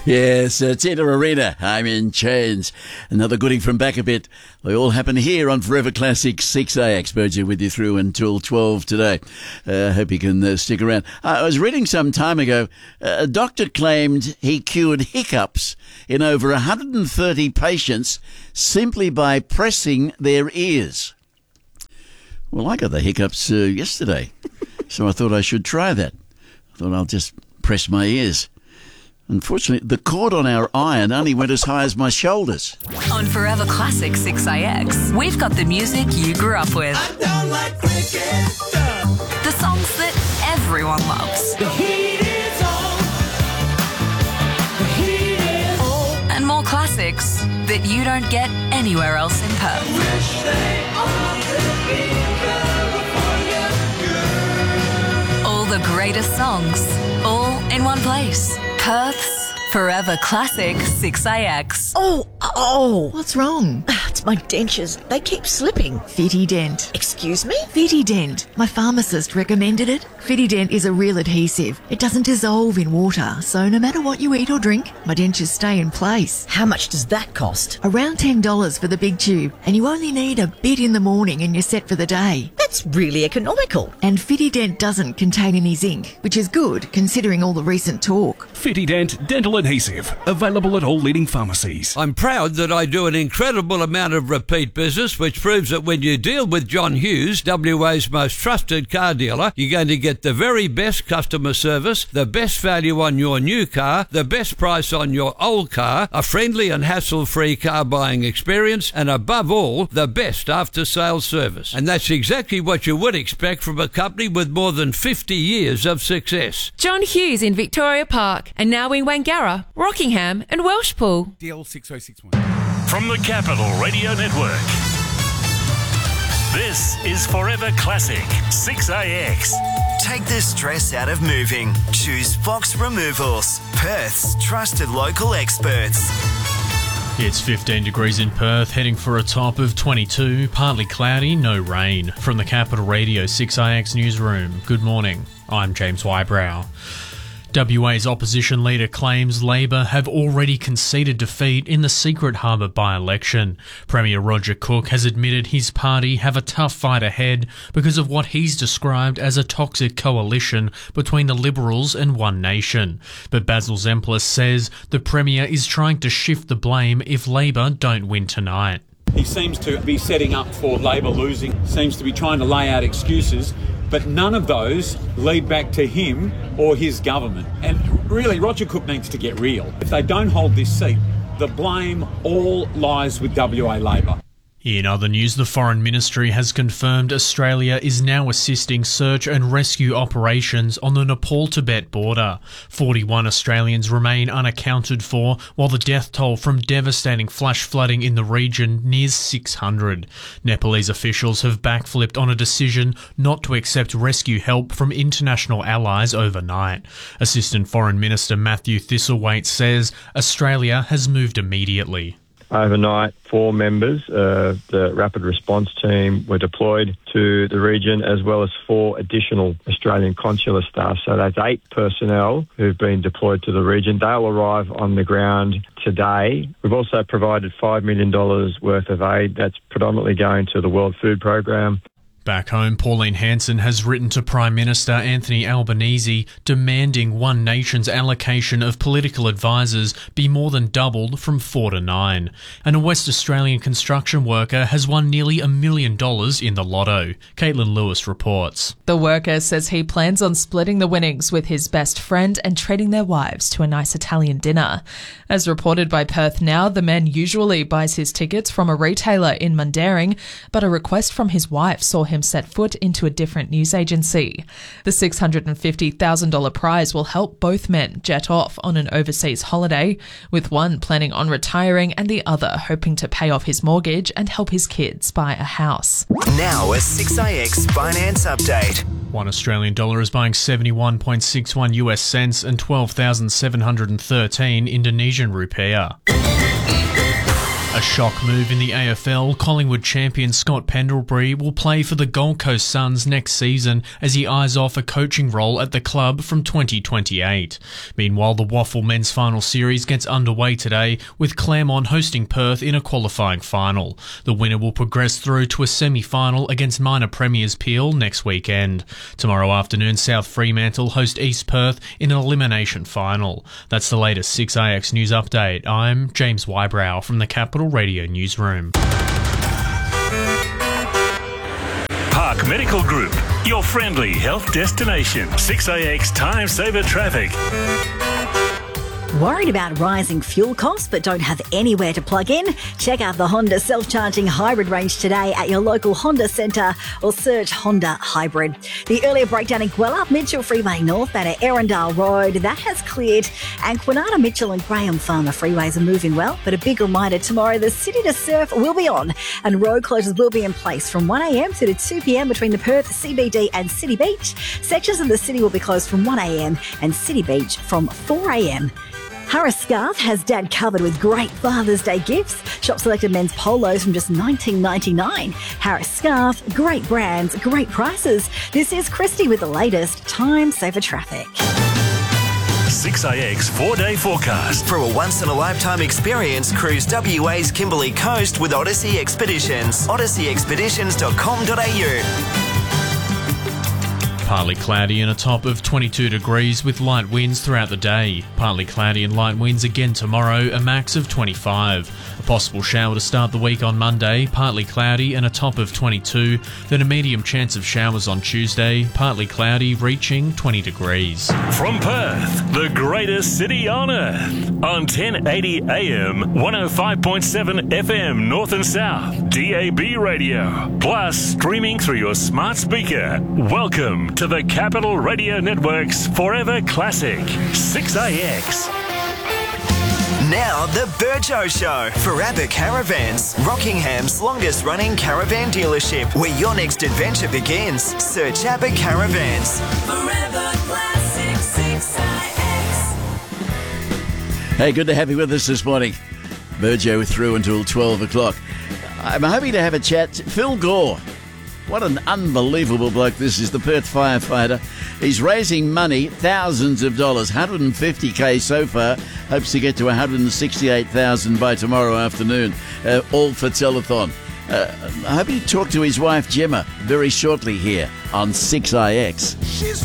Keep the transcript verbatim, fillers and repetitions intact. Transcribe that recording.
Yes, uh, Theatre Arena, I'm in chains. Another goodie from back a bit. They all happen here on Forever Classic six A X. Berger with you through until twelve today. I uh, hope you can uh, stick around. I was reading some time ago, uh, a doctor claimed he cured hiccups in over one hundred thirty patients simply by pressing their ears. Well, I got the hiccups uh, yesterday, so I thought I should try that. I thought I'll just press my ears. Unfortunately, the cord on our iron only went as high as my shoulders. On Forever Classic six A X, we've got the music you grew up with. I don't like cricket. The songs that everyone loves. The heat is on. The heat is on. And more classics that you don't get anywhere else in Perth. Wish they all could be California girl. All the greatest songs, all in one place. Perth's Forever Classic six A X. Oh, oh, what's wrong? It's my dentures. They keep slipping. Fitident. Excuse me? Fitident. My pharmacist recommended it. Fitident is a real adhesive. It doesn't dissolve in water, so no matter what you eat or drink, my dentures stay in place. How much does that cost? Around ten dollars for the big tube, and you only need a bit in the morning and you're set for the day. That's really economical. And Fitident doesn't contain any zinc, which is good considering all the recent talk. Fitident Dental Adhesive, available at all leading pharmacies. I'm proud that I do an incredible amount of repeat business, which proves that when you deal with John Hughes, W A's most trusted car dealer, you're going to get the very best customer service, the best value on your new car, the best price on your old car, a friendly and hassle-free car buying experience, and above all, the best after-sales service. And that's exactly what you would expect from a company with more than fifty years of success. John Hughes in Victoria Park, and now in Wangara, Rockingham and Welshpool. D L six oh six one. From the Capital Radio Network, this is Forever Classic six A X. Take the stress out of moving. Choose Fox Removals, Perth's trusted local experts. It's fifteen degrees in Perth, heading for a top of twenty-two, partly cloudy, no rain. From the Capital Radio six A X newsroom, good morning. I'm James Wybrow. W A's opposition leader claims Labor have already conceded defeat in the Secret Harbour by-election. Premier Roger Cook has admitted his party have a tough fight ahead because of what he's described as a toxic coalition between the Liberals and One Nation. But Basil Zemplis says the Premier is trying to shift the blame if Labor don't win tonight. He seems to be setting up for Labor losing, seems to be trying to lay out excuses, but none of those lead back to him or his government. And really, Roger Cook needs to get real. If they don't hold this seat, the blame all lies with W A Labor. In other news, the Foreign Ministry has confirmed Australia is now assisting search and rescue operations on the Nepal-Tibet border. forty-one Australians remain unaccounted for, while the death toll from devastating flash flooding in the region nears six hundred. Nepalese officials have backflipped on a decision not to accept rescue help from international allies overnight. Assistant Foreign Minister Matthew Thistlethwaite says Australia has moved immediately. Overnight, four members of the Rapid Response Team were deployed to the region, as well as four additional Australian consular staff. So that's eight personnel who've been deployed to the region. They'll arrive on the ground today. We've also provided five million dollars worth of aid that's predominantly going to the World Food Programme. Back home, Pauline Hanson has written to Prime Minister Anthony Albanese demanding One Nation's allocation of political advisors be more than doubled from four to nine. And a West Australian construction worker has won nearly a million dollars in the lotto. Caitlin Lewis reports. The worker says he plans on splitting the winnings with his best friend and treating their wives to a nice Italian dinner. As reported by Perth Now, the man usually buys his tickets from a retailer in Mundaring, but a request from his wife saw him set foot into a different news agency. The six hundred fifty thousand dollars prize will help both men jet off on an overseas holiday, with one planning on retiring and the other hoping to pay off his mortgage and help his kids buy a house. Now a six A X finance update. One Australian dollar is buying seventy-one point six one U S cents and twelve thousand seven hundred thirteen Indonesian rupiah. A shock move in the A F L. Collingwood champion Scott Pendlebury will play for the Gold Coast Suns next season as he eyes off a coaching role at the club from twenty twenty-eight. Meanwhile, the Waffle Men's Final Series gets underway today with Claremont hosting Perth in a qualifying final. The winner will progress through to a semi-final against minor premiers Peel next weekend. Tomorrow afternoon, South Fremantle host East Perth in an elimination final. That's the latest six A X News Update. I'm James Wybrow from the Capital Radio Newsroom. Park Medical Group, your friendly health destination. six A X Time Saver Traffic. Worried about rising fuel costs but don't have anywhere to plug in? Check out the Honda self-charging hybrid range today at your local Honda centre or search Honda Hybrid. The earlier breakdown in Gwelup, Mitchell Freeway northbound at Erindale Road, that has cleared, and Quinana, Mitchell and Graham Farmer freeways are moving well, but a big reminder tomorrow the City to Surf will be on and road closures will be in place from one a m to two p m between the Perth C B D and City Beach. Sections of the city will be closed from one a m and City Beach from four a m Harris Scarf has Dad covered with great Father's Day gifts. Shop selected men's polos from just nineteen ninety-nine. Harris Scarf, great brands, great prices. This is Christy with the latest Time Saver Traffic. six A X four-day forecast. For a once-in-a-lifetime experience, cruise W A's Kimberley Coast with Odyssey Expeditions. odyssey expeditions dot com dot a u. Partly cloudy and a top of twenty-two degrees with light winds throughout the day. Partly cloudy and light winds again tomorrow, a max of twenty-five. A possible shower to start the week on Monday, partly cloudy and a top of twenty-two. Then a medium chance of showers on Tuesday, partly cloudy, reaching twenty degrees. From Perth, the greatest city on earth. On ten eighty A M, one oh five point seven F M North and South, D A B radio. Plus streaming through your smart speaker. Welcome to the Capital Radio Network's Forever Classic, six A X. Now the Burjo Show for ABBA Caravans, Rockingham's longest running caravan dealership, where your next adventure begins. Search ABBA Caravans. Forever Classic six A X. Hey, good to have you with us this morning. Burjo through until twelve o'clock. I'm hoping to have a chat. Phil Gore. What an unbelievable bloke this is, the Perth firefighter. He's raising money, thousands of dollars, one hundred fifty K so far. Hopes to get to one hundred sixty-eight thousand by tomorrow afternoon, uh, all for telethon. Uh, I hope you talk to his wife Gemma very shortly here on six A X.